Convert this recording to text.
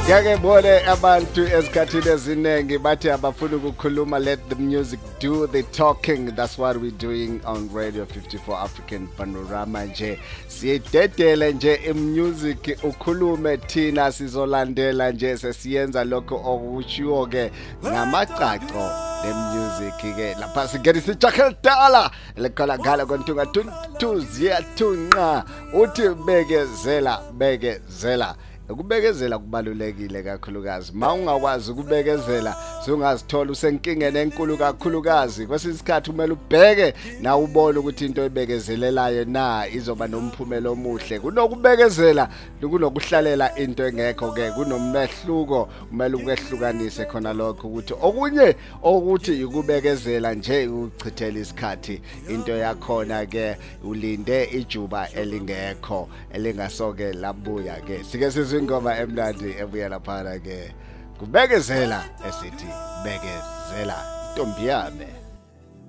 Ngeke bone abantu esikhathini eziningi bathi abafuna ukukhuluma, let the music do the talking. That's what we're doing on Radio 54 African Panorama nje. Siyidedele nje imusic ukhulume thina sizolandela nje sesiyenza lokho okushiwo ke ngamacaco le music ke lapha singenisa ijakhela dala lekhala ngala kontunga tuziyathunqa uthi bekezela ukubekezela kubalulekile kakhulukazi. Mawungakwazi ukubekezela sungazithola usenkingeni enkulu kakhulukazi. Kwesisikhathi kumele ubheke na ubone ukuthi into ebekezelelayo na izoba nomphumela omuhle. Kunokubekezela kunokuhlalela into engekho ke kunomehluko. Kumele ukwehlukanise khona lokho ukuthi okunye ukuthi ukubekezela nje ukuchithela isikhathi into yakhona ke ulinde ijuba elingekho elingasoke labuya ke. Sike ingoma emnandi ebuya lapha ke kubekezela esithi bekezela ntombi yami.